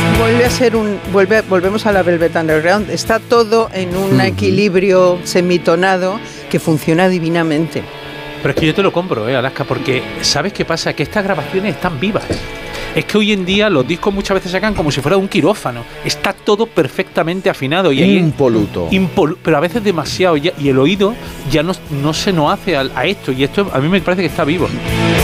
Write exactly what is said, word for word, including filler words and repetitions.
Vuelve a ser un, vuelve, volvemos a la Velvet Underground. Está todo en un uh-huh. equilibrio semitonado que funciona divinamente. Pero es que yo te lo compro, eh, Alaska, porque ¿sabes qué pasa? Que estas grabaciones están vivas. Es que hoy en día los discos muchas veces sacan como si fuera un quirófano. Está todo perfectamente afinado. Y ahí impoluto. Impolu- pero a veces demasiado. Ya, y el oído ya no, no se nos hace a, a esto. Y esto a mí me parece que está vivo.